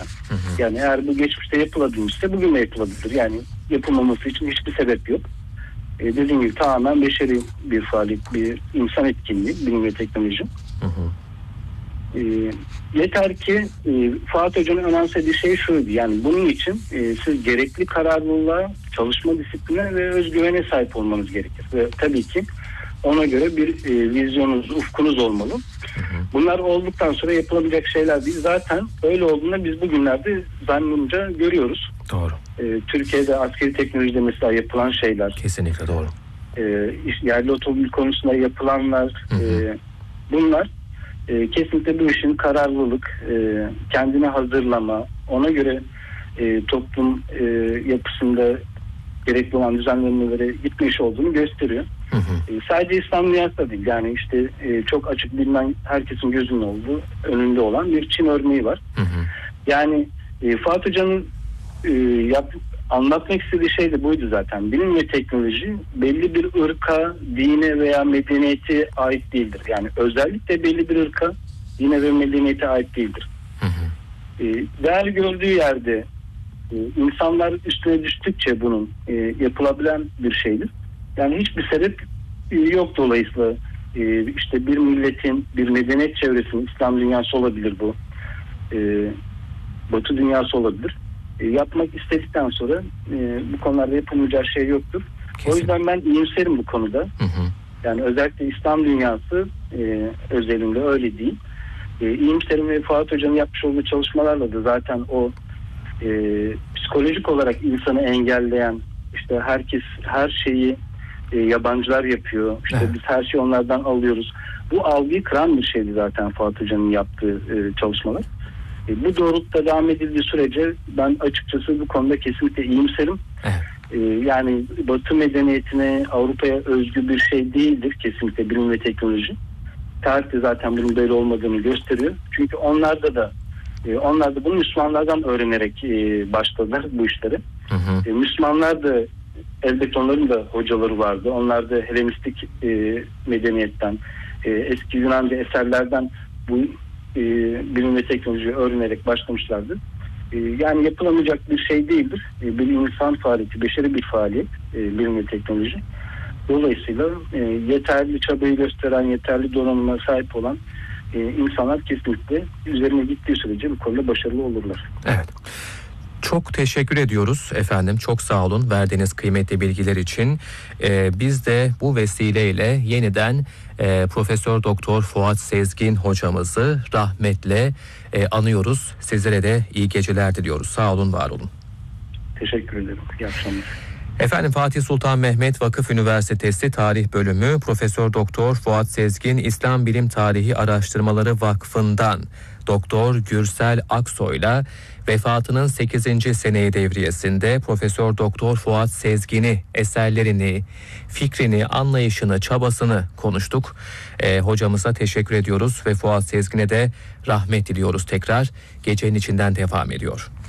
Yani eğer bu geçmişte yapılabilmişse bugün de yapılabilir. Yani yapılmaması için hiçbir sebep yok. Dediğim gibi tamamen beşeri bir faaliyet, bir insan etkinliği, bilim ve teknoloji. Yeter ki Fuat Hoca'nın önemsediği şey şuydu. Yani bunun için siz gerekli kararlılığa, çalışma disipline ve özgüvene sahip olmanız gerekir. Ve tabii ki ona göre bir vizyonunuz, ufkunuz olmalı. Bunlar olduktan sonra yapılabilecek şeyler değil. Zaten öyle olduğunda biz bugünlerde zannımca görüyoruz. Doğru. Türkiye'de askeri teknolojide mesela yapılan şeyler. Kesinlikle doğru. Yerli otomobil konusunda yapılanlar, bunlar kesinlikle bu işin kararlılık, kendine hazırlama, ona göre toplum yapısında gerekli olan düzenlemelere gitme işi olduğunu gösteriyor. Sadece İslam dünyası da değil. Yani işte çok açık bilinen, herkesin gözünün olduğu, önünde olan bir Çin örneği var. Yani Fuat Hoca'nın anlatmak istediği şey de buydu zaten. Bilim ve teknoloji belli bir ırka, dine veya medeniyete ait değildir. Yani özellikle belli bir ırka, dine ve medeniyete ait değildir. Değer gördüğü yerde insanlar üstüne düştükçe bunun yapılabilen bir şeydir. Yani hiçbir sebep yok dolayısıyla işte bir milletin, bir medeniyet çevresinin, İslam dünyası olabilir bu, Batı dünyası olabilir. Yapmak istedikten sonra bu konularda yapılmayacağı şey yoktur. Kesin. O yüzden ben iyimserim bu konuda. Yani özellikle İslam dünyası özelinde öyle değil. İyimserim ve Fuat Hoca'nın yapmış olduğu çalışmalarla da zaten o psikolojik olarak insanı engelleyen, işte herkes her şeyi yabancılar yapıyor. İşte biz her şeyi onlardan alıyoruz. Bu algıyı kıran bir şeydi zaten Fuat Hoca'nın yaptığı çalışmalar. Bu doğrultuda devam edildiği sürece ben açıkçası bu konuda kesinlikle iyimserim. Yani Batı medeniyetine, Avrupa'ya özgü bir şey değildir kesinlikle bilim ve teknoloji. Tarih de zaten bunun böyle olmadığını gösteriyor. Çünkü onlar da bunu Müslümanlardan öğrenerek başladılar bu işleri. Müslümanlar da elbette onların da hocaları vardı. Onlar da Helenistik medeniyetten, eski Yunanca eserlerden bu bilim ve teknolojiyi öğrenerek başlamışlardı. Yani yapılamayacak bir şey değildir. Bir insan faaliyeti, beşeri bir faaliyet bilim ve teknoloji. Dolayısıyla yeterli çabayı gösteren, yeterli donanıma sahip olan insanlar kesinlikle üzerine gittiği sürece bu konuda başarılı olurlar. Evet. Çok teşekkür ediyoruz efendim. Çok sağ olun verdiğiniz kıymetli bilgiler için. Biz de bu vesileyle yeniden Profesör Doktor Fuat Sezgin hocamızı rahmetle anıyoruz. Sizlere de iyi geceler diliyoruz. Sağ olun, var olun. Teşekkür ederim. İyi akşamlar. Efendim, Fatih Sultan Mehmet Vakıf Üniversitesi Tarih Bölümü Profesör Doktor Fuat Sezgin İslam Bilim Tarihi Araştırmaları Vakfı'ndan Doktor Gürsel Aksoy'la vefatının 8. seneyi devriyesinde Profesör Doktor Fuat Sezgin'i, eserlerini, fikrini, anlayışını, çabasını konuştuk. Hocamıza teşekkür ediyoruz ve Fuat Sezgin'e de rahmet diliyoruz tekrar. Gecenin içinden devam ediyor.